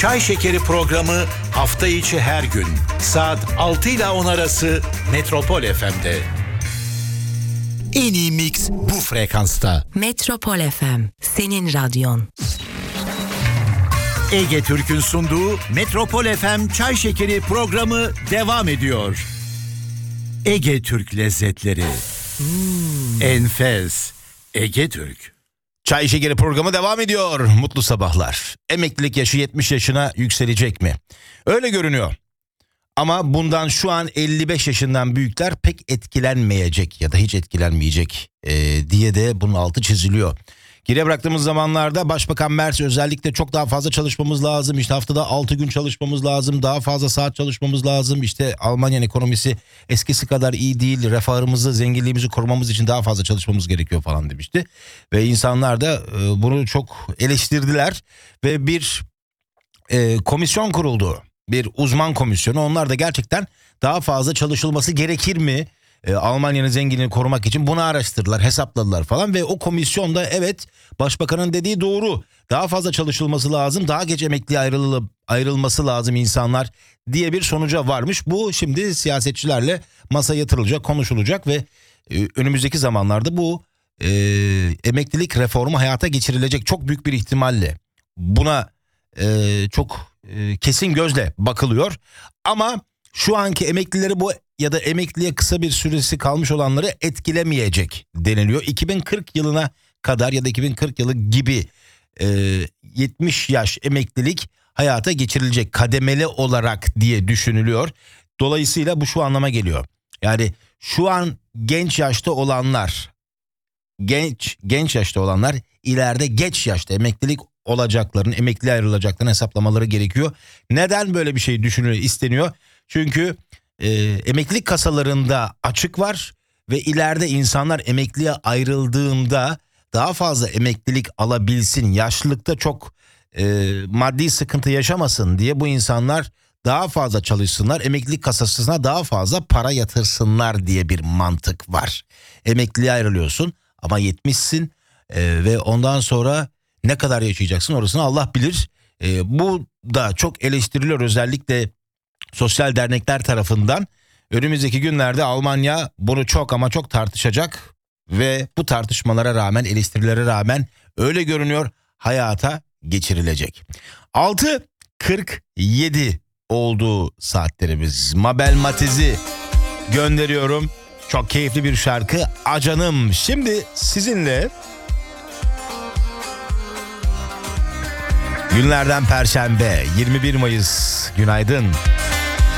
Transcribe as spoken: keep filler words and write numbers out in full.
Çay Şekeri programı hafta içi her gün saat altı ile on arası Metropol F M'de. En iyi mix bu frekansta. Metropol F M, senin radyon. Ege Türk'ün sunduğu Metropol F M Çay Şekeri programı devam ediyor. Ege Türk lezzetleri. Hmm. Enfes. Ege Türk. Çay Şekeri programı devam ediyor. Mutlu sabahlar. Emeklilik yaşı yetmiş yaşına yükselecek mi? Öyle görünüyor. Ama bundan şu an elli beş yaşından büyükler pek etkilenmeyecek ya da hiç etkilenmeyecek ee, diye de bunun altı çiziliyor. Geriye bıraktığımız zamanlarda Başbakan Merz özellikle çok daha fazla çalışmamız lazım. İşte haftada altı gün çalışmamız lazım. Daha fazla saat çalışmamız lazım. İşte Almanya'nın ekonomisi eskisi kadar iyi değil. Refahımızı, zenginliğimizi korumamız için daha fazla çalışmamız gerekiyor falan demişti. Ve insanlar da e, bunu çok eleştirdiler. Ve bir e, komisyon kuruldu. Bir uzman komisyonu. Onlar da gerçekten daha fazla çalışılması gerekir mi? E, Almanya'nın zenginliğini korumak için bunu araştırdılar, hesapladılar falan ve o komisyonda evet başbakanın dediği doğru. Daha fazla çalışılması lazım, daha geç emekliye ayrıl ayrılması lazım insanlar diye bir sonuca varmış. Bu şimdi siyasetçilerle masaya yatırılacak, konuşulacak ve e, önümüzdeki zamanlarda bu e, emeklilik reformu hayata geçirilecek çok büyük bir ihtimalle. Buna e, çok e, kesin gözle bakılıyor ama şu anki emeklileri bu ya da emekliye kısa bir süresi kalmış olanları etkilemeyecek deniliyor. iki bin kırk yılına kadar ya da iki bin kırk yılı gibi e, yetmiş yaş emeklilik hayata geçirilecek kademeli olarak diye düşünülüyor. Dolayısıyla bu şu anlama geliyor. Yani şu an genç yaşta olanlar, genç genç yaşta olanlar ileride geç yaşta emeklilik olacaklarını, emekliye ayrılacaklarını hesaplamaları gerekiyor. Neden böyle bir şey düşünülüyor, isteniyor? Çünkü e, emeklilik kasalarında açık var ve ileride insanlar emekliye ayrıldığında daha fazla emeklilik alabilsin, yaşlılıkta çok e, maddi sıkıntı yaşamasın diye bu insanlar daha fazla çalışsınlar, emeklilik kasasına daha fazla para yatırsınlar diye bir mantık var. Emekliye ayrılıyorsun ama yetmişsin e, ve ondan sonra ne kadar yaşayacaksın orasını Allah bilir. E, bu da çok eleştiriliyor özellikle sosyal dernekler tarafından. Önümüzdeki günlerde Almanya bunu çok ama çok tartışacak ve bu tartışmalara rağmen, eleştirilere rağmen öyle görünüyor hayata geçirilecek. altı kırk yedi olduğu saatlerimiz. Mabel Matiz'i gönderiyorum. Çok keyifli bir şarkı Acanım. Şimdi sizinle günlerden Perşembe yirmi bir Mayıs günaydın.